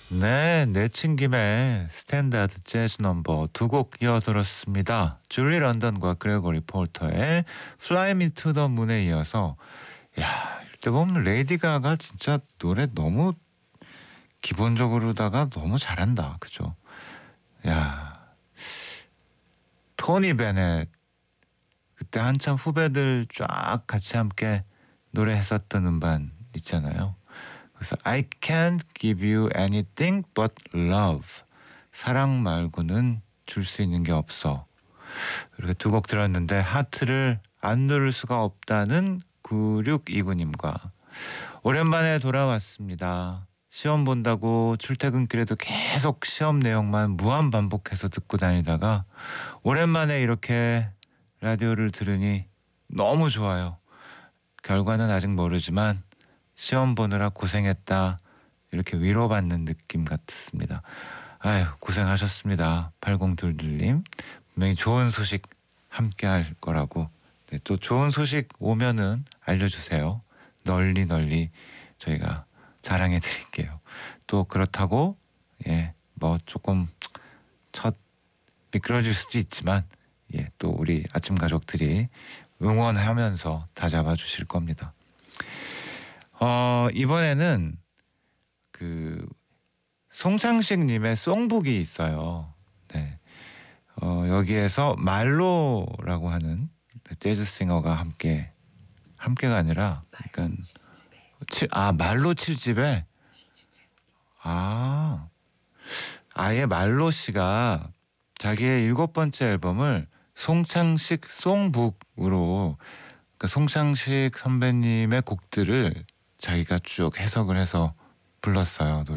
네, 내친 김에 스탠다드 재즈 넘버 두 곡 이어 들었습니다. 줄리 런던과 그레고리 폴터의 Fly Me to the Moon에 이어서 야, 이때 보면 레이디 가가 진짜 노래 너무 기본적으로다가 너무 잘한다. 그죠? 야, 토니 베넷 그때 한참 후배들 쫙 같이 함께 노래했었던 음반 있잖아요. 그래서 I can't give you anything but love. 사랑 말고는 줄 수 있는 게 없어. 이렇게 두 곡 들었는데 하트를 안 누를 수가 없다는 9629님과 오랜만에 돌아왔습니다. 시험 본다고 출퇴근길에도 계속 시험 내용만 무한 반복해서 듣고 다니다가 오랜만에 이렇게 라디오를 들으니 너무 좋아요. 결과는 아직 모르지만 시험 보느라 고생했다. 이렇게 위로받는 느낌 같습니다. 아유, 고생하셨습니다. 8022님. 분명히 좋은 소식 함께 할 거라고. 네, 또 좋은 소식 오면은 알려주세요. 널리 널리 저희가 자랑해 드릴게요. 또 그렇다고 뭐 조금 첫 미끄러질 수도 있지만 또 우리 아침 가족들이 응원하면서 다 잡아주실 겁니다. 이번에는 그 송창식님의 송북이 있어요. 네. 여기에서 말로라고 하는 재즈 싱어가 함께가 아니라 그러니까 말로 7집에 아예 말로 씨가 자기의 7번째 앨범을 송창식 송북으로 그러니까 송창식 선배님의 곡들을 자기가 쭉 해석을 해서 불렀어요.